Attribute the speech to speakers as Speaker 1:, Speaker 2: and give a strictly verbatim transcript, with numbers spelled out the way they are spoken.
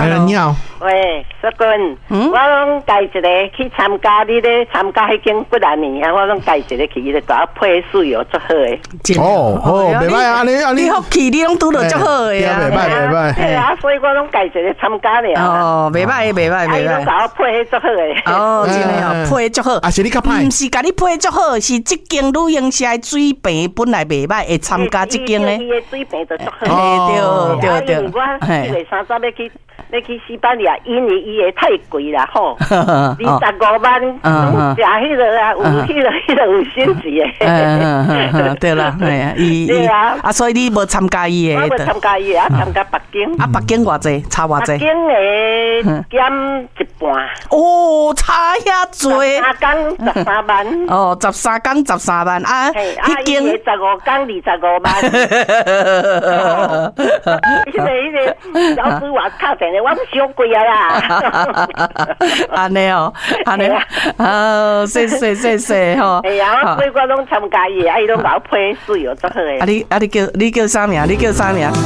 Speaker 1: 哎，你好。
Speaker 2: 喂，淑君，嗯、我拢介一个去参加你咧参加迄间骨力面啊，我拢介一个去，伊就甲我配水哦，足好诶。
Speaker 1: 哦哦，袂歹啊，你啊
Speaker 3: 你福气你拢拄到足好诶啊，
Speaker 1: 袂歹袂歹。
Speaker 2: 对啊，所以我拢介一个参加咧。
Speaker 3: 哦，袂歹袂歹袂歹。
Speaker 2: 伊甲我配迄足好诶。
Speaker 3: 哦，真诶哦，配足好。
Speaker 1: 啊，是你较歹。
Speaker 3: 毋是甲你配足好，是即间女营社的水平本来袂歹，会参加即间咧。
Speaker 2: 伊诶水平就足好。
Speaker 3: 哦，对对对。
Speaker 2: 我四月三十要去。要去西班牙，因为伊个太贵啦吼，二十五万，食迄个啊，有迄个迄个有薪水
Speaker 3: 诶。对啦，系啊，伊伊啊，所以你无参加伊
Speaker 2: 个。我无参加伊个，啊参加北京。
Speaker 3: 啊，北京偌济？差偌济？
Speaker 2: 北京诶减一半。
Speaker 3: 哦，差遐济。
Speaker 2: 三工十三万。
Speaker 3: 哦，十三工十三万啊！
Speaker 2: 迄间十五工二十五万。迄个迄个小主话靠电话。我小贵啊啦，
Speaker 3: 安尼哦，安尼，啊，谢谢谢谢吼。
Speaker 2: 哎呀，我我拢参加伊，啊，伊拢甲我配水哦，足好诶。
Speaker 3: 啊，你啊，你叫你叫啥名？你叫啥名？